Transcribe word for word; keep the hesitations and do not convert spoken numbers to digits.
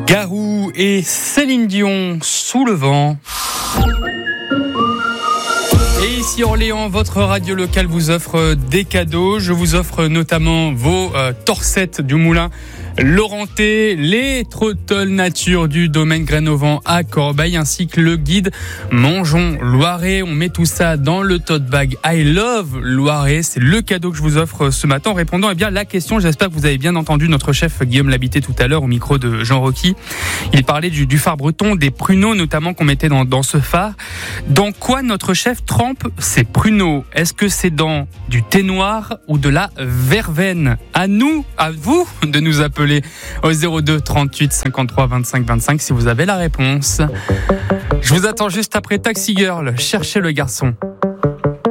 Garou et Céline Dion, Sous le vent. Et ici Orléans, votre radio locale vous offre des cadeaux. Je vous offre notamment vos euh, torsettes du moulin Laurentais, les trottolles nature du domaine Graine-au-Vent à Corbeil, ainsi que le guide Mangeons Loiret. On met tout ça dans le tote bag I Love Loiret. C'est le cadeau que je vous offre ce matin en répondant eh bien, à la question. J'espère que vous avez bien entendu notre chef Guillaume Labité tout à l'heure au micro de Jean Rocky. Il parlait du, du phare breton, des pruneaux notamment qu'on mettait dans, dans ce phare. Dans quoi notre chef trempe ses pruneaux? Est-ce que c'est dans du thé noir ou de la verveine? À nous, à vous de nous appeler au zéro deux trente-huit cinquante-trois vingt-cinq vingt-cinq si vous avez la réponse. Je vous attends juste après Taxi Girl, cherchez le garçon.